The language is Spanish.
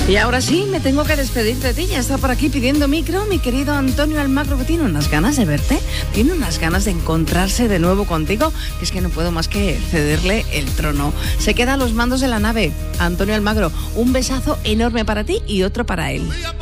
Y ahora sí, me tengo que despedir de ti. Ya está por aquí pidiendo micro mi querido Antonio Almagro, que tiene unas ganas de verte, tiene unas ganas de encontrarse de nuevo contigo, que es que no puedo más que cederle el trono. Se queda a los mandos de la nave. Antonio Almagro, un besazo enorme para ti y otro para él.